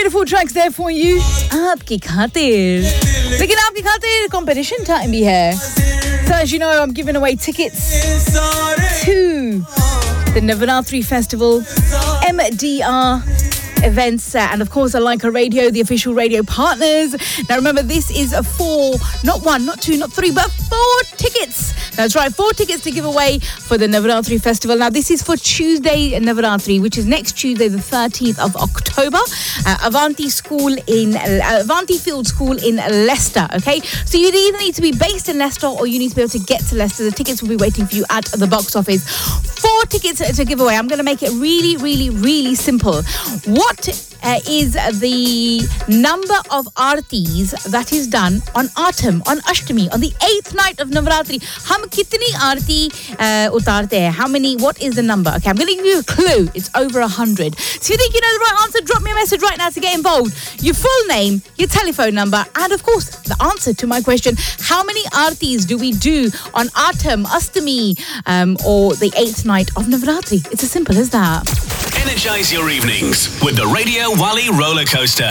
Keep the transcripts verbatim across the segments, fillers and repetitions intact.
beautiful tracks there for you. आपकी खातिर. लेकिन आपकी खातिर competition time भी है. So as you know, I'm giving away tickets to the Navaratri Festival, M D R events, uh, and of course Leica Radio, the official radio partners. Now remember, this is a four, not one, not two, not three, but four tickets. That's right, four tickets to give away for the Navaratri Festival. Now this is for Tuesday Navaratri, which is next Tuesday, the thirteenth of October. Uh, Avanti School in uh, Avanti Field School in Leicester. Okay, so you either need to be based in Leicester or you need to be able to get to Leicester. The tickets will be waiting for you at the box office. Four tickets to give away. I'm going to make it really, really, really simple. What uh, is the number of aartis that is done on Autumn, on Ashtami, on the eighth night of Navaratri? Hum kitni aarti uh, utarte hai? How many? What is the number? Okay, I'm going to give you a clue. It's over a hundred. So if you think you know the right answer, drop me a message right now to get involved. Your full name, your telephone number, and of course the answer to my question: how many aartis do we do on Autumn, Ashtami, um, or the eighth night of Navaratri? It's as simple as that. Energize your evenings with the Radio Wally roller coaster.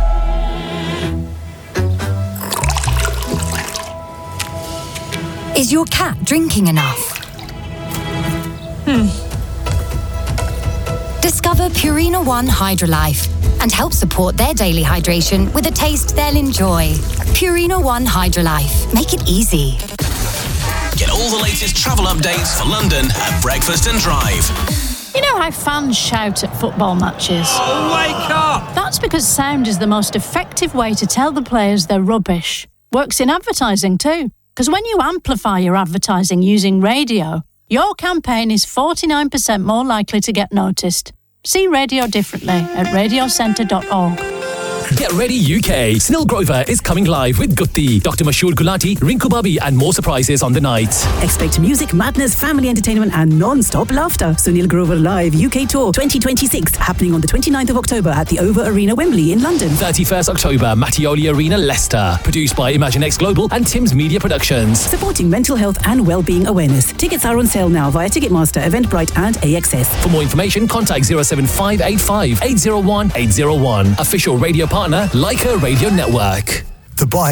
Is your cat drinking enough? Hmm. Discover Purina One Hydrolife and help support their daily hydration with a taste they'll enjoy. Purina One Hydrolife. Make it easy. Get all the latest travel updates for London at Breakfast and Drive. You know how fans shout at football matches? Oh, wake up! That's because sound is the most effective way to tell the players they're rubbish. Works in advertising too. Because when you amplify your advertising using radio, your campaign is forty-nine percent more likely to get noticed. See radio differently at radio centre dot org. Get ready U K. Snil Grover is coming live with Gutti, Doctor Mashur Gulati, Rinku Babi and more surprises on the night. Expect music, madness, family entertainment and non-stop laughter. Sunil Grover Live U K Tour twenty twenty-six happening on the twenty-ninth of October at the Over Arena, Wembley in London. thirty-first October, Mattioli Arena, Leicester. Produced by ImagineX Global and Tim's Media Productions. Supporting mental health and well-being awareness. Tickets are on sale now via Ticketmaster, Eventbrite and A X S. For more information, contact zero seven five eight five eight zero one eight zero one. Official radio partner, Leica Radio Network. The buy